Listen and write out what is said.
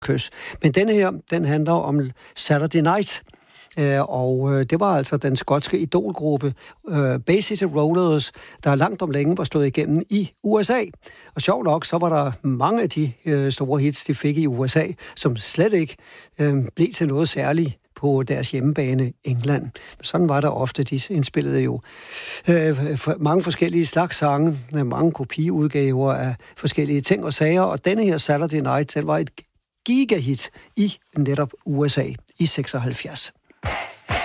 kys. Men denne her, den handler om Saturday Night. Og det var altså den skotske idolgruppe Bay City Rollers, der langt om længe var slået igennem i USA. Og sjovt nok, så var der mange af de store hits, de fik i USA, som slet ikke blev til noget særligt på deres hjemmebane England. Sådan var der ofte. De indspillede jo mange forskellige slags sange, mange kopiudgaver af forskellige ting og sager, og denne her Saturday Night, den var et gigahit i netop USA i 76.